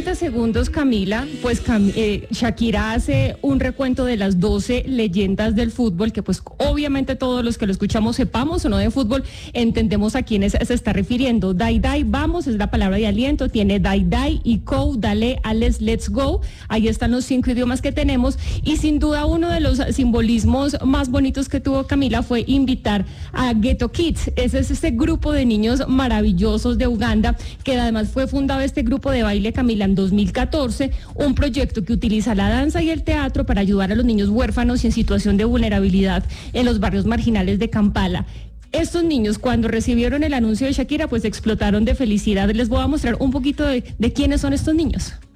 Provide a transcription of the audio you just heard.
30 segundos, Camila, pues Shakira hace un recuento de las 12 leyendas del fútbol, que pues obviamente todos los que lo escuchamos, sepamos o no de fútbol, entendemos a quiénes se está refiriendo. Dai Dai, vamos, es la palabra de aliento, tiene Dai Dai, Iko, Dale, Ales, Let's Go. Ahí están los 5 idiomas que tenemos, y sin duda uno de los simbolismos más bonitos que tuvo Camila fue invitar a Ghetto Kids. Ese es ese grupo de niños maravillosos de Uganda, que además fue fundado este grupo de baile, Camila, en 2014, un proyecto que utiliza la danza y el teatro para ayudar a los niños huérfanos y en situación de vulnerabilidad en los barrios marginales de Kampala. Estos niños, cuando recibieron el anuncio de Shakira, pues explotaron de felicidad. Les voy a mostrar un poquito de quiénes son estos niños.